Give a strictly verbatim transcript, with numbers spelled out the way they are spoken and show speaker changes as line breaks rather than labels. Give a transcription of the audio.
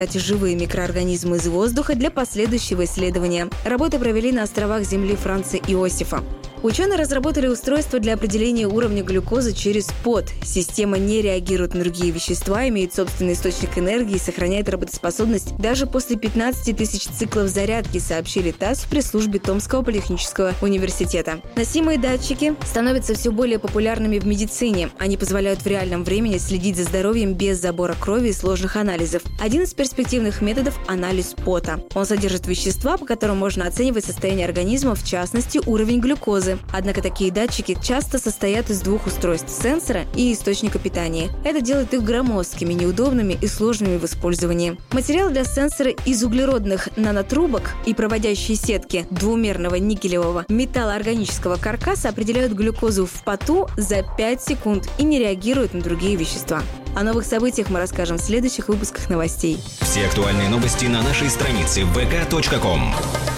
живые микроорганизмы из воздуха для последующего исследования. Работы провели на островах Земли Франца Иосифа. Ученые разработали устройство для определения уровня глюкозы через пот. Система не реагирует на другие вещества, имеет собственный источник энергии и сохраняет работоспособность даже после пятнадцати тысяч циклов зарядки, сообщили ТАСС в пресс-службе Томского политехнического университета. Носимые датчики становятся все более популярными в медицине. Они позволяют в реальном времени следить за здоровьем без забора крови и сложных анализов. Один из перспективных методов – анализ пота. Он содержит вещества, по которым можно оценивать состояние организма, в частности, уровень глюкозы. Однако такие датчики часто состоят из двух устройств – сенсора и источника питания. Это делает их громоздкими, неудобными и сложными в использовании. Материал для сенсора из углеродных нанотрубок и проводящей сетки двумерного никелевого металлоорганического каркаса определяют глюкозу в поту за пять секунд и не реагируют на другие вещества. О новых событиях мы расскажем в следующих выпусках новостей.
Все актуальные новости на нашей странице вэ ка точка ком.